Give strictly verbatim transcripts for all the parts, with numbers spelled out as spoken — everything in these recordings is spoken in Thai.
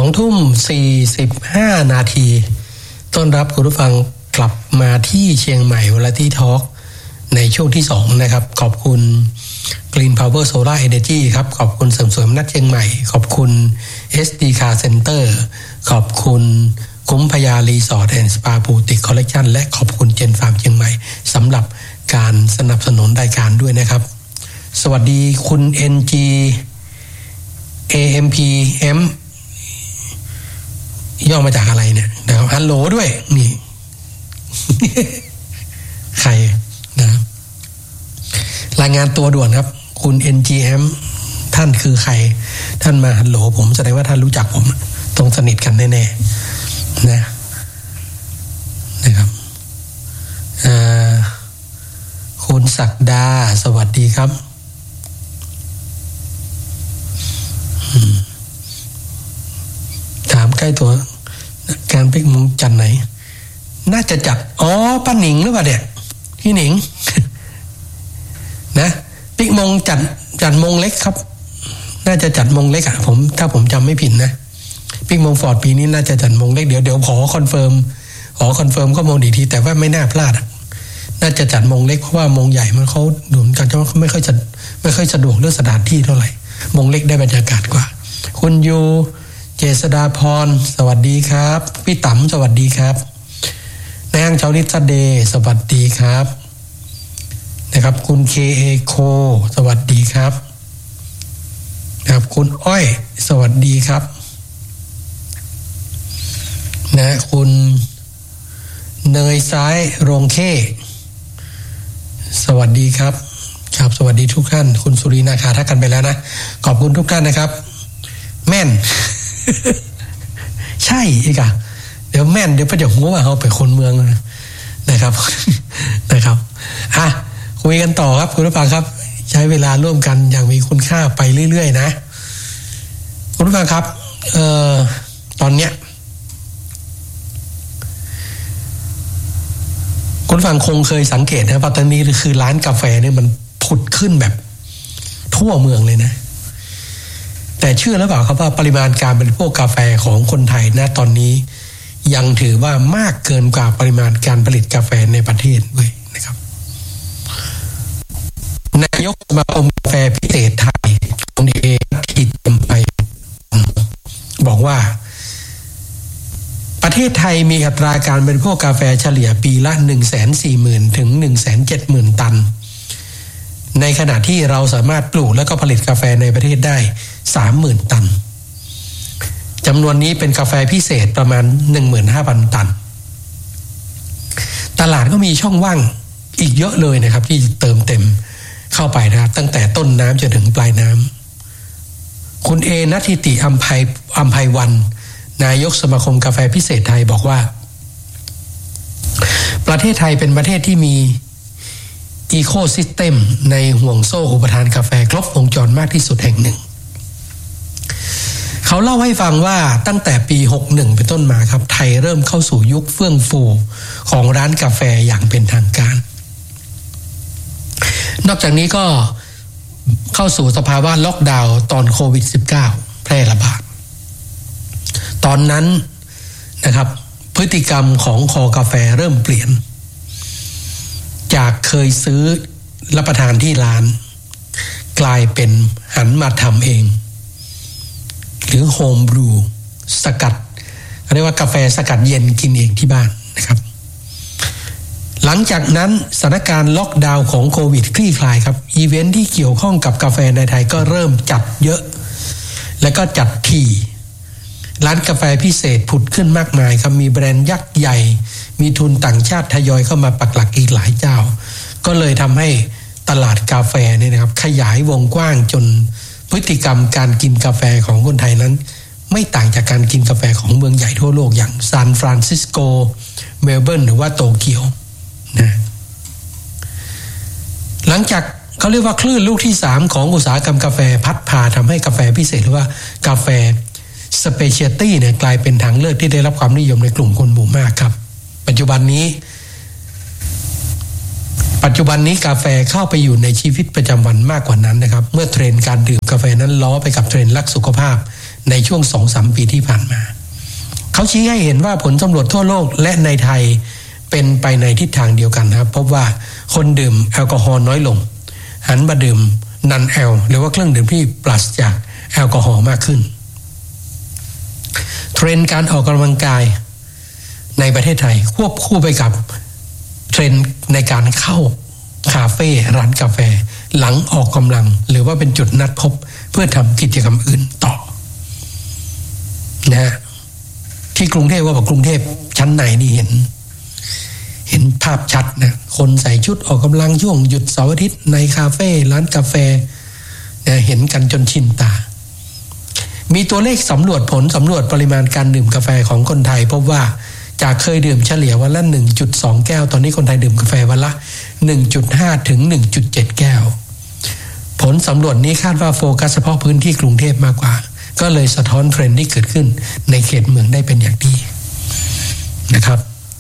องทุ่มสี่สิบห้านาทีต้อนรับคุณผู้ฟังกลับมาที่เชียงใหม่วาไรตี้ทอล์กในช่วงที่สองนะครับขอบคุณ Green Power Solar Energy ครับขอบคุณเสริมสวยนัดเชียงใหม่ขอบคุณ เอส ดี Car Center ขอบคุณคุ้มพยารีสอร์ทแอนด์สปาบูติกคอลเลคชั่นและขอบคุณเจนฟาร์มเชียงใหม่สำหรับการสนับสนุนรายการด้วยนะครับสวัสดีคุณ เอ็น จี เอ เอ็ม พี เอ็ม ย่อมาจากอะไรเนี่ยนะครับฮัลโหลด้วยนี่ ใครนะครับรายงานตัวด่วนครับคุณ เอ็น จี เอ็ม ท่านคือใครท่านมาฮัลโหลผมแสดงว่าท่านรู้จักผมต้องสนิทกันแน่ๆนะนะครับคุณศักดาสวัสดีครับถามใกล้ตัวการปิกมงจัดไหนน่าจะจัดอ๋อป้าหนิงหรือเปล่าเนี่ยพี่หนิง นะปิกมงจัดจัดมงเล็กครับน่าจะจัดมงเล็กอ่ะผมถ้าผมจำไม่ผิดนะปิกมงฟอร์ดปีนี้น่าจะจัดมงเล็กเดี๋ยวเดี๋ยวขอคอนเฟิร์มขอคอนเฟิร์มข้อมูลอีกทีแต่ว่าไม่น่าพลาดอ่ะน่าจะจัดมงเล็กเพราะว่ามงใหญ่มันเขาดูเหมือนกันว่าเขาไม่ค่อยจะไม่ค่อยสะดวกเรื่องสถานที่เท่าไหร่มงเล็กได้บรรยากาศกว่าคุณยูเจษฎาพรสวัสดีครับพี่ต๋ำสวัสดีครับนายห้างเจ้านิสเดย์สวัสดีครับนะครับคุณเคเอโคสวัสดีครับนะครับคุณอ้อยสวัสดีครับนะคุณเนยซ้ายโรงเข้สวัสดีครับครับสวัสดีทุกท่านคุณสุรีนาคาทักกันไปแล้วนะขอบคุณทุกท่านนะครับแม่น ใช่อีกอ่ะเดี๋ยวแม่นเดี๋ยวประเดี๋ยวหัวว่าเขาไปคนเมืองนะครับ นะครับอ่ะคุยกันต่อครับคุณผู้ฟังครับใช้เวลาร่วมกันอย่างมีคุณค่าไปเรื่อยๆนะคุณผู้ฟังครับเอ่อตอนเนี้ยคุณผู้ฟังคงเคยสังเกตนะว่าตอนนี้คือร้านกาแฟเนี่ยมันผุดขึ้นแบบทั่วเมืองเลยนะแต่เชื่อหรือเปล่าครับว่าปริมาณการบริโภคกาแฟของคนไทยณตอนนี้ยังถือว่ามากเกินกว่าปริมาณการผลิตกาแฟในประเทศด้วยนะครับนายกสมาคมกาแฟพิเศษไทยคุณเอทิตย์ไปบอกว่าประเทศไทยมีอัตราการบริโภคกาแฟเฉลี่ยปีละ หนึ่งแสนสี่หมื่น ถึง หนึ่งแสนเจ็ดหมื่น ตันในขณะที่เราสามารถปลูกและก็ผลิตกาแฟในประเทศได้ สามหมื่น ตันจำนวนนี้เป็นกาแฟพิเศษประมาณ หนึ่งหมื่นห้าพัน ตันตลาดก็มีช่องว่างอีกเยอะเลยนะครับที่เติมเต็มเข้าไปนะครับตั้งแต่ต้นน้ำจนถึงปลายน้ำคุณเอนัทธิติอัมไพอัมไพวันนายกสมาคมกาแฟพิเศษไทยบอกว่าประเทศไทยเป็นประเทศที่มีอีโคซิสเต็มในห่วงโซ่อุปทานกาแฟครบวงจรมากที่สุดแห่งหนึ่งเขาเล่าให้ฟังว่าตั้งแต่ปีหกสิบเอ็ดเป็นต้นมาครับไทยเริ่มเข้าสู่ยุคเฟื่องฟูของร้านกาแฟอย่างเป็นทางการนอกจากนี้ก็เข้าสู่สภาวะล็อกดาวน์ตอนโควิด สิบเก้า แพร่ระบาดตอนนั้นนะครับพฤติกรรมของคอกาแฟเริ่มเปลี่ยนจากเคยซื้อรับประทานที่ร้านกลายเป็นหันมาทำเองหรือโฮมบรูสกัดเรียกว่ากาแฟสกัดเย็นกินเองที่บ้านนะครับหลังจากนั้นสถานการณ์ล็อกดาวน์ของโควิดคลี่คลายครับอีเวนท์ที่เกี่ยวข้องกับกาแฟในไทยก็เริ่มจัดเยอะและก็จัดถี่ร้านกาแฟพิเศษผุดขึ้นมากมายครับมีแบรนด์ยักษ์ใหญ่มีทุนต่างชาติทยอยเข้ามาปักหลักอีกหลายเจ้าก็เลยทำให้ตลาดกาแฟเนี่ยนะครับขยายวงกว้างจนพฤติกรรมการกินกาแฟของคนไทยนั้นไม่ต่างจากการกินกาแฟของเมืองใหญ่ทั่วโลกอย่างซานฟรานซิสโกเมลเบิร์นหรือว่าโตเกียวนะหลังจากเขาเรียกว่าคลื่นลูกที่สามของอุตสาหกรรมกาแฟพัดพาทำให้กาแฟพิเศษหรือว่ากาแฟสเปเชียลตี้เนี่ยกลายเป็นทางเลือกที่ได้รับความนิยมในกลุ่มคนหมู่มากครับปัจจุบันนี้ปัจจุบันนี้กาแฟเข้าไปอยู่ในชีวิตประจำวันมากกว่านั้นนะครับเมื่อเทรนด์การดื่มกาแฟนั้นล้อไปกับเทรนด์รักสุขภาพในช่วง สองถึงสาม ปีที่ผ่านมาเขาชี้ให้เห็นว่าผลสำรวจทั่วโลกและในไทยเป็นไปในทิศทางเดียวกันนะครับพบว่าคนดื่มแอลกอฮอล์น้อยลงหันมาดื่มนันแอลหรือว่าเครื่องดื่มที่ปราศจากแอลกอฮอล์มากขึ้นเทรนด์การออกกำลังกายในประเทศไทยควบคู่ไปกับเทรนด์ในการเข้าคาเฟ่ร้านกาแฟหลังออกกำลังหรือว่าเป็นจุดนัดพบเพื่อทำกิจกรรมอื่นต่อนะฮะที่กรุงเทพว่าบอกกรุงเทพชั้นในนี่เห็นเห็นภาพชัดนะคนใส่ชุดออกกำลังช่วงหยุดเสาร์อาทิตย์ในคาเฟ่ร้านกาแฟนะเห็นกันจนชินตามีตัวเลขสำรวจผลสำรวจปริมาณการดื่มกาแฟของคนไทยพบว่าจากเคยดื่มเฉลี่ยวันละ หนึ่งจุดสอง แก้วตอนนี้คนไทยดื่มกาแฟวันละ หนึ่งจุดห้า ถึง หนึ่งจุดเจ็ด แก้วผลสำรวจนี้คาดว่าโฟกัสเฉพาะพื้นที่กรุงเทพมากกว่าก็เลยสะท้อนเทรนด์ที่เกิดขึ้นในเขตเมืองได้เป็นอย่างดีนะครับ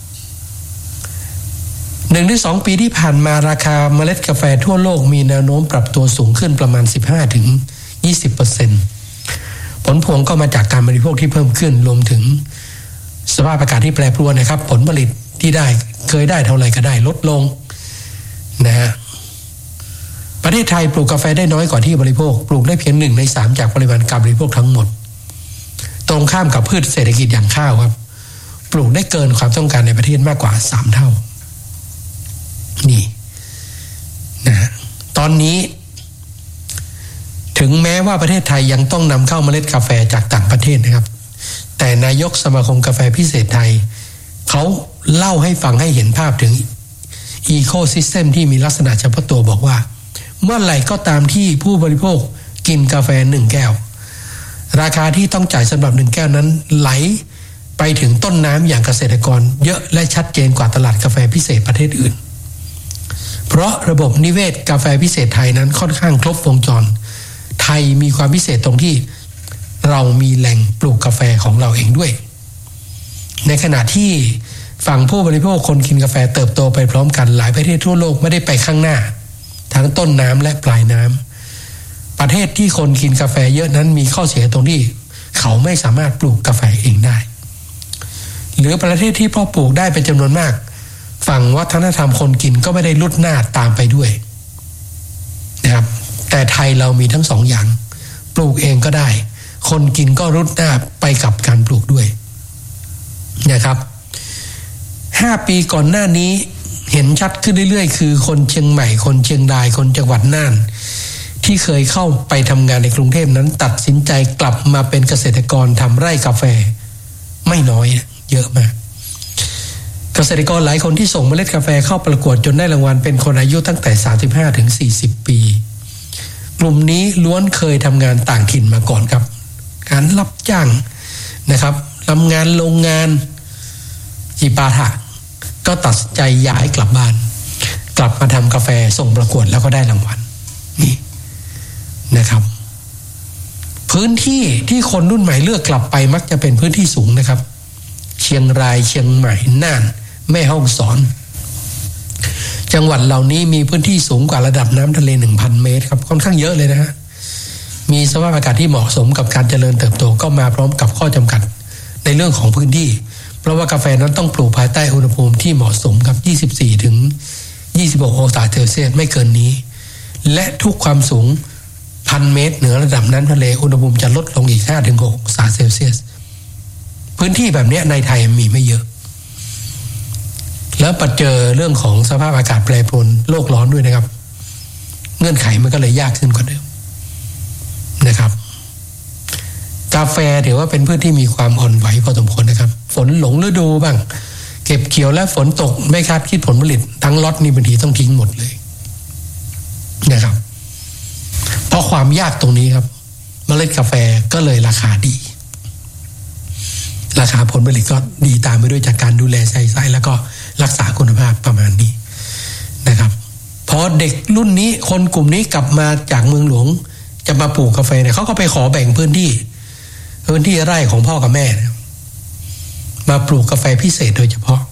หนึ่งถึงสองปีที่ผ่านมาราคาเมล็ดกาแฟทั่วโลกมีแนวโน้มปรับตัวสูงขึ้นประมาณ สิบห้าถึงยี่สิบเปอร์เซ็นต์ ผลพวงก็มาจากการบริโภคที่เพิ่มขึ้นรวมถึงสภาพอากาศที่แปรปรวนนะครับผลผลิตที่ได้เคยได้เท่าไหร่ก็ได้ลดลงนะฮะประเทศไทยปลูกกาแฟได้น้อยกว่าที่บริโภคปลูกได้เพียงหนึ่งในสามจากปริมาณการบริโภคทั้งหมดตรงข้ามกับพืชเศรษฐกิจอย่างข้าวครับปลูกได้เกินความต้องการในประเทศมากกว่าสามเท่านี่นะฮะตอนนี้ถึงแม้ว่าประเทศไทยยังต้องนำเข้าเมล็ดกาแฟจากต่างประเทศนะครับแต่นายกสมาคมกาแฟพิเศษไทยเขาเล่าให้ฟังให้เห็นภาพถึงอีโคซิสเต็มที่มีลักษณะเฉพาะตัวบอกว่าเมื่อไหร่ก็ตามที่ผู้บริโภคกินกาแฟหนึ่งแก้วราคาที่ต้องจ่ายสำหรับหนึ่งแก้วนั้นไหลไปถึงต้นน้ำอย่างเกษตรกรเยอะและชัดเจนกว่าตลาดกาแฟพิเศษประเทศอื่นเพราะระบบนิเวศกาแฟพิเศษไทยนั้นค่อนข้างครบวงจรไทยมีความพิเศษตรงที่เรามีแหล่งปลูกกาแฟของเราเองด้วยในขณะที่ฝั่งผู้บริโภคคนกินกาแฟเติบโตไปพร้อมกันหลายประเทศทั่วโลกไม่ได้ไปข้างหน้าทั้งต้นน้ำและปลายน้ำประเทศที่คนกินกาแฟเยอะนั้นมีข้อเสียตรงที่เขาไม่สามารถปลูกกาแฟเองได้หรือประเทศที่พ่อปลูกได้เป็นจำนวนมากฝั่งวัฒนธรรมคนกินก็ไม่ได้ลุดหน้าตามไปด้วยนะครับแต่ไทยเรามีทั้งสองอย่างปลูกเองก็ได้คนกินก็รุดหน้าไปกับการปลูกด้วยนะครับห้าปีก่อนหน้านี้เห็นชัดขึ้นเรื่อยๆคือคนเชียงใหม่คนเชียงรายคนจังหวัดน่านที่เคยเข้าไปทำงานในกรุงเทพนั้นตัดสินใจกลับมาเป็นเกษตรกรทำไร่กาแฟไม่น้อยเยอะมากเกษตรกรหลายคนที่ส่งเมล็ดกาแฟเข้าประกวดจนได้รางวัลเป็นคนอายุตั้งแต่สามสิบห้าถึงสี่สิบปีกลุ่มนี้ล้วนเคยทำงานต่างถิ่นมาก่อนครับการรับจ้างนะครับทำงานโรงงานจีปาถะก็ตัดใจย้ายกลับบ้านกลับมาทำกาแฟส่งประกวดแล้วก็ได้รางวัลนี่นะครับพื้นที่ที่คนรุ่นใหม่เลือกกลับไปมักจะเป็นพื้นที่สูงนะครับเชียงรายเชียงใหม่น่านแม่ฮ่องสอนจังหวัดเหล่านี้มีพื้นที่สูงกว่าระดับน้ำทะเล หนึ่งพัน เมตรครับค่อนข้างเยอะเลยนะฮะมีสภาพอากาศที่เหมาะสมกับการเจริญเติบโตก็มาพร้อมกับข้อจำกัดในเรื่องของพื้นที่เพราะว่ากาแฟนั้นต้องปลูกภายใต้อุณหภูมิที่เหมาะสมกับยี่สิบสี่ถึงยี่สิบหกองศาเซลเซียสไม่เกินนี้และทุกความสูง หนึ่งพัน เมตรเหนือระดับน้ำทะเลอุณหภูมิจะลดลงอีก ห้าถึงหก องศาเซลเซียสพื้นที่แบบนี้ในไทยมีไม่เยอะแล้วปัจเจอเรื่องของสภาพอากาศแปรปรวนโลกร้อนด้วยนะครับเงื่อนไขมันก็เลยยากขึ้นกว่าเดิมนะครับกาแฟถือว่าเป็นพืชที่มีความอ่อนไหวพอสมควรนะครับฝนหลงฤดูบ้างเก็บเกี่ยวและฝนตกไม่คาดคิดผลผลิตทั้งล็อตนี่บางทีต้องทิ้งหมดเลยนะครับเพราะความยากตรงนี้ครับเมล็ดกาแฟก็เลยราคาดีราคาผลผลิตก็ดีตามไปด้วยจากการดูแลใส่ไส้แล้วก็รักษาคุณภาพประมาณนี้นะครับพอเด็กรุ่นนี้คนกลุ่มนี้กลับมาจากเมืองหลวงจะมาปลูกกาแฟเนี่ยเขาก็ไปขอแบ่งพื้นที่พื้นที่ไร่ของพ่อกับแม่มาปลูกกาแฟพิเศษโดยเฉพาะ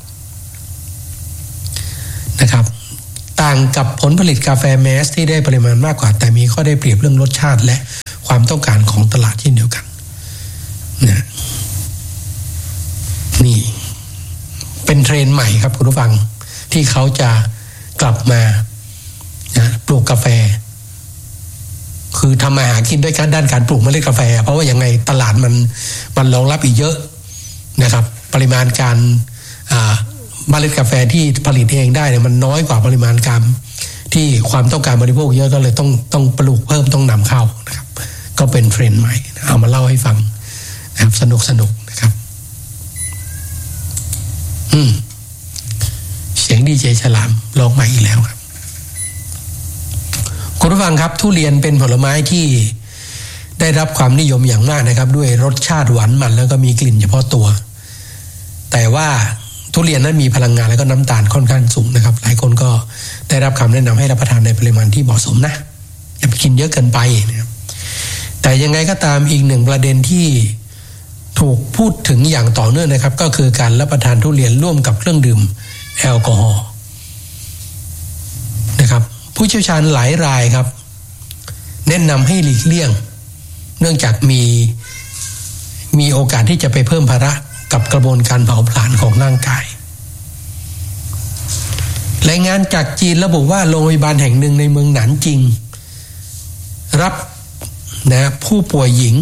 นะครับต่างกับผลผลิตกาแฟแมสที่ได้ปริมาณมากกว่าแต่มีข้อได้เปรียบเรื่องรสชาติและความต้องการของตลาดเช่นเดียวกันใหม่ครับคุณผู้ฟังที่เขาจะกลับมานะปลูกกาแฟคือทำมาหากินด้วยการด้านการปลูกเมล็ดกาแฟเพราะว่ายังไงตลาดมันมันรองรับอีกเยอะนะครับปริมาณการเมล็ดกาแฟที่ผลิตเองได้เนี่ยมันน้อยกว่าปริมาณการที่ความต้องการบริโภคเยอะก็เลยต้องต้องปลูกเพิ่มต้องนำเข้านะครับก็เป็นเทรนด์ใหม่เอามาเล่าให้ฟังนะครับสนุกสนุกนะครับอืมเสียงดีเจฉลามร้องใหม่อีกแล้วครับคุณผู้ฟังครับทุเรียนเป็นผลไม้ที่ได้รับความนิยมอย่างมากนะครับด้วยรสชาติหวานมันแล้วก็มีกลิ่นเฉพาะตัวแต่ว่าทุเรียนนั้นมีพลังงานและก็น้ำตาลค่อนข้างสูงนะครับหลายคนก็ได้รับคำแนะนำให้รับประทานในปริมาณที่เหมาะสมนะอย่าไปกินเยอะเกินไปนะครับแต่ยังไงก็ตามอีกหนึ่งประเด็นที่ถูกพูดถึงอย่างต่อเนื่องนะครับก็คือการรับประทานทุเรียนร่วมกับเครื่องดื่มแอลกอฮอล์นะครับผู้เชี่ยวชาญหลายรายครับแนะนำให้หลีกเลี่ยงเนื่องจากมีมีโอกาสที่จะไปเพิ่มภาระกับกระบวนการเผาผลาญของร่างกายรายงานจากจีนระบุว่าโรงพยาบาลแห่งหนึ่งในเมืองหนานจิงรับนะผู้ป่วยหญิง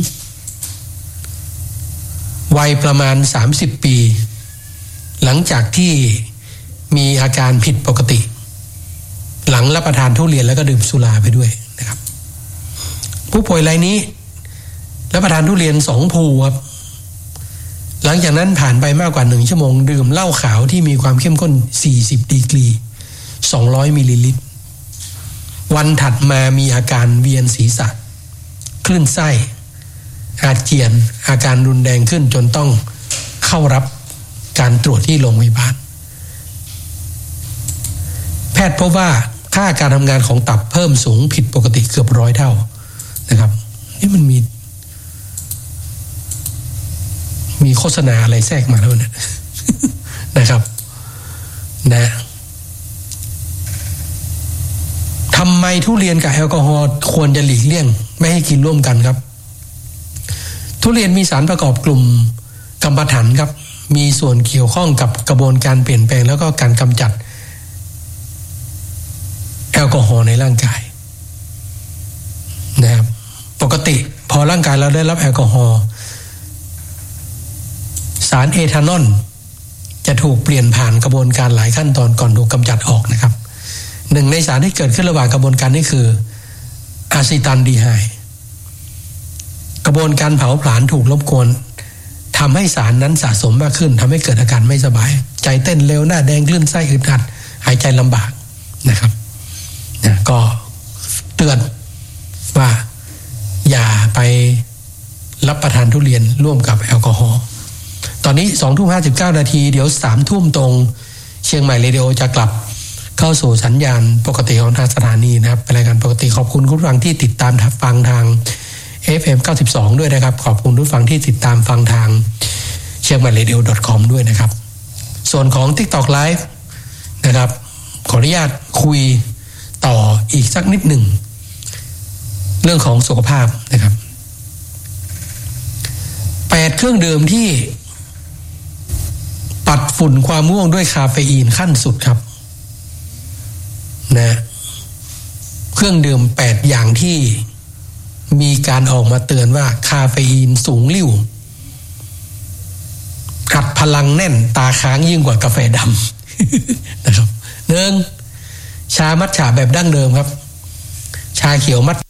วัยประมาณสามสิบปีหลังจากที่มีอาการผิดปกติหลังรับประทานทุเรียนแล้วก็ดื่มสุราไปด้วยนะครับผู้ป่วยรายนี้รับประทานทุเรียนสองภูครับหลังจากนั้นผ่านไปมากกว่าหนึ่งชั่วโมงดื่มเหล้าขาวที่มีความเข้มข้นสี่สิบดีกรีสองร้อยมิลลิลิตรวันถัดมามีอาการเวียนศีรษะคลื่นไส้อาเจียนอาการรุนแรงขึ้นจนต้องเข้ารับการตรวจที่โรงพยาบาลแพทย์พบว่าค่าการทำงานของตับเพิ่มสูงผิดปกติเกือบร้อยเท่านะครับนี่มันมีมีโฆษณาอะไรแทรกมาแล้วเนี่ย นะครับนะทำไมทุเรียนกับแอลกอฮอล์ควรจะหลีกเลี่ยงไม่ให้กินร่วมกันครับทุเรียนมีสารประกอบกลุ่มกัมมันถันครับมีส่วนเกี่ยวข้องกับกระบวนการเปลี่ยนแปลงแล้วก็การกำจัดแอลกอฮอล์ในร่างกายนะครับปกติพอร่างกายเราได้รับแอลกอฮอล์สารเอทานอลจะถูกเปลี่ยนผ่านกระบวนการหลายขั้นตอนก่อนถูกกำจัดออกนะครับหนึ่งในสารที่เกิดขึ้นระหว่างกระบวนการนี้คืออะซิตัลดีไฮด์กระบวนการเผาผลาญถูกรบกวนทำให้สารนั้นสะสมมากขึ้นทำให้เกิดอาการไม่สบายใจเต้นเร็วหน้าแดงคลื่นไส้อึดอัดหายใจลำบากนะครับนะก็เตือนว่าอย่าไปรับประทานทุเรียนร่วมกับแอลกอฮอล์ตอนนี้สองทุ่มห้าสิบเก้านาทีเดี๋ยวสามทุ่มตรงเชียงใหม่เรดิโอจะกลับเข้าสู่สัญญาณปกติของทางสถานีนะครับเป็นรายการปกติขอบคุณคุณผู้ฟังที่ติดตามฟังทาง เอฟ เอ็ม เก้าสิบสองด้วยนะครับขอบคุณผู้ฟังที่ติดตามฟังทางเชียงใหม่เรดิโอ .com ด้วยนะครับส่วนของ TikTok Live นะครับขออนุญาตคุยต่ออีกสักนิดหนึ่งเรื่องของสุขภาพนะครับแปดเครื่องดื่มที่ปัดฝุ่นความง่วงด้วยคาเฟอีนขั้นสุดครับนะเครื่องดื่มแปดอย่างที่มีการออกมาเตือนว่าคาเฟอีนสูงลิ่วขัดพลังแน่นตาค้างยิ่งกว่ากาแฟดำนะครับหนึ่งชามัทฉะแบบดั้งเดิมครับชาเขียวมัท